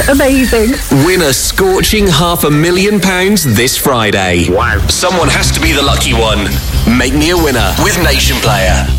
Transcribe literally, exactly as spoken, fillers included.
Amazing. Win a scorching half a million pounds this Friday. Wow. Someone has to be the lucky one. Make me a winner with Nation Player.